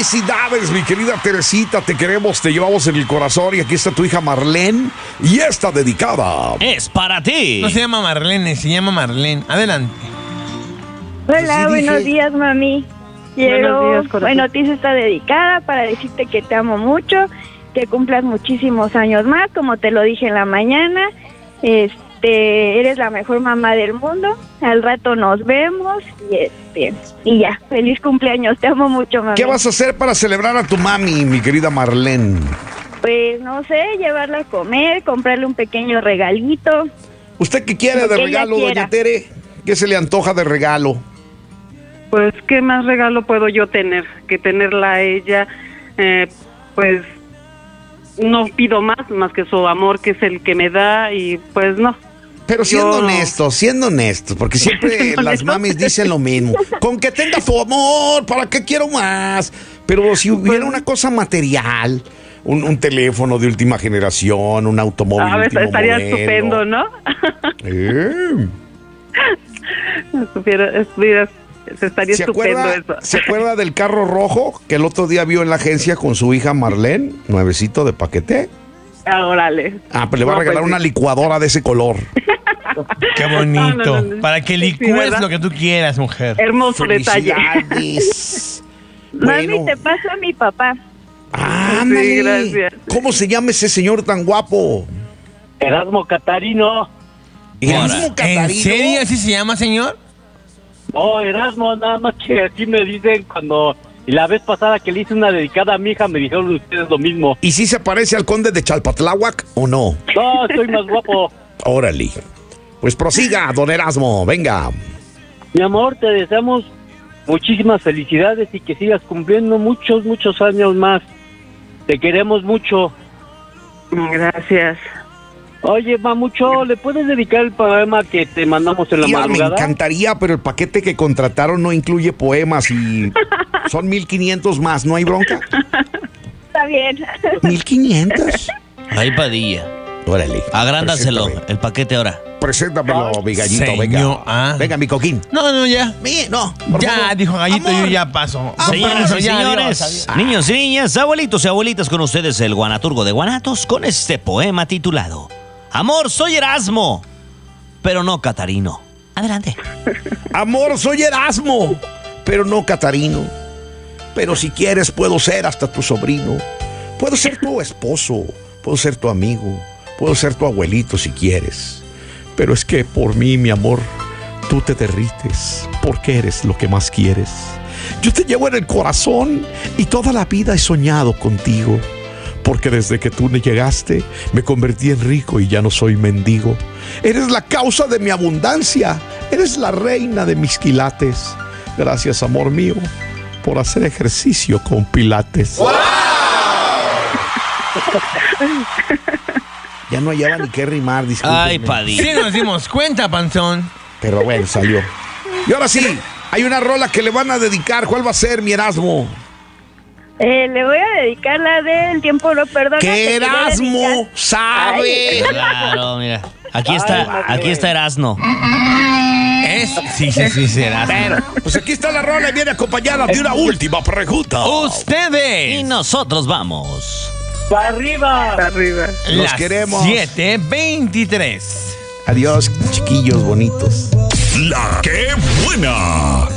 Felicidades, mi querida Teresita, te queremos, te llevamos en el corazón y aquí está tu hija Marlene y esta dedicada es para ti. No se llama Marlene, se llama Marlene. Adelante. Hola, Sí, buenos dije. días, mami. Bueno, a ti se está dedicada para decirte que te amo mucho, que cumplas muchísimos años más, como te lo dije en la mañana. Eres la mejor mamá del mundo. Al rato nos vemos y ya, feliz cumpleaños, te amo mucho, mami. ¿Qué vas a hacer para celebrar a tu mami, mi querida Marlene? Pues no sé, llevarla a comer, comprarle un pequeño regalito. ¿Usted qué quiere Lo de que regalo, ella doña quiera. Tere? ¿Qué se le antoja de regalo? Pues, ¿qué más regalo puedo yo tener que tenerla a ella? Pues, no pido más que su amor, que es el que me da, y pues no. Pero siendo Yo- honestos, porque siempre las mamis dicen lo mismo. Con que tenga su amor, ¿para qué quiero más? Pero si hubiera una cosa material, un teléfono de última generación, un automóvil A ver, último estaría modelo. estupendo, ¿no? Estaría ¿Se estupendo acuerda, eso. ¿Se acuerda del carro rojo que el otro día vio en la agencia con su hija Marlene? Nuevecito de paquete. Ah, órale. Ah, pues le va a No, regalar pues una sí. licuadora de ese color. Qué bonito. No. Para que Sí, licúes ¿verdad? lo que tú quieras, mujer. Hermoso detalle. Felicidades. Mami, Bueno. te paso a mi papá. Ándale. Sí, gracias. ¿Cómo se llama ese señor tan guapo? Erasmo Catarino. Erasmo ¿En Catarino. serio así se llama, señor? Oh, Erasmo, nada más que así me dicen cuando... Y la vez pasada que le hice una dedicada a mi hija, me dijeron ustedes lo mismo. ¿Y si se parece al conde de Chalpatláhuac o no? No, estoy más guapo. Órale. Pues prosiga, don Erasmo, venga. Mi amor, te deseamos muchísimas felicidades y que sigas cumpliendo muchos, muchos años más. Te queremos mucho. Gracias. Oye, Mamucho, ¿le puedes dedicar el poema que te mandamos en la Tía, me madrugada? encantaría, pero el paquete que contrataron no incluye poemas y son 1,500 más, ¿no hay bronca? Está bien. 1,500. Ahí Padilla. Órale. Agrándaselo, Preséntame. el paquete ahora. Preséntamelo, mi gallito, Señor, venga. ah. Venga, mi coquín. No, ya. No, por Ya, favor. dijo Gallito, Amor. yo ya paso. Señoras y Ya, señores, adiós. niños y niñas, abuelitos y abuelitas, con ustedes el Guanaturgo de Guanatos con este poema titulado Amor, soy Erasmo, pero no Catarino. Adelante. Amor, soy Erasmo, pero no Catarino. Pero si quieres, puedo ser hasta tu sobrino. Puedo ser tu esposo, puedo ser tu amigo, puedo ser tu abuelito si quieres. Pero es que por mí, mi amor, tú te derrites porque eres lo que más quieres. Yo te llevo en el corazón y toda la vida he soñado contigo. Porque desde que tú llegaste, me convertí en rico y ya no soy mendigo. Eres la causa de mi abundancia, eres la reina de mis quilates. Gracias, amor mío, por hacer ejercicio con pilates. ¡Wow! Ya no hallaba ni qué rimar, discúlpenme. Ay, Padilla. Sí nos dimos cuenta, panzón. Pero bueno, salió. Y ahora sí, hay una rola que le van a dedicar. ¿Cuál va a ser, mi Erasmo? Le voy a dedicar la del tiempo no perdona. Que te quería Erasmo dedicar. sabe. Claro, mira. Aquí está Erasno. Sí, será. Pero, pues aquí está la rola y viene acompañada de una última pregunta. Y Ustedes. nosotros vamos. ¡Para arriba! Arriba. Los Las queremos. 7:23. Adiós, chiquillos bonitos. La que buena.